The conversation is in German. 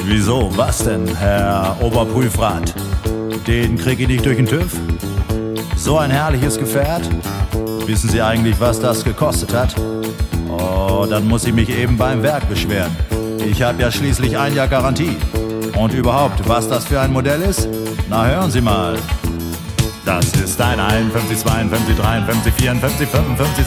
Wieso? Was denn, Herr Oberprüfrat? Den krieg ich nicht durch den TÜV? So ein herrliches Gefährt? Wissen Sie eigentlich, was das gekostet hat? Oh, dann muss ich mich eben beim Werk beschweren. Ich habe ja schließlich 1 Jahr Garantie. Und überhaupt, was das für ein Modell ist? Na, hören Sie mal. Das ist ein 51, 52, 53, 54, 55,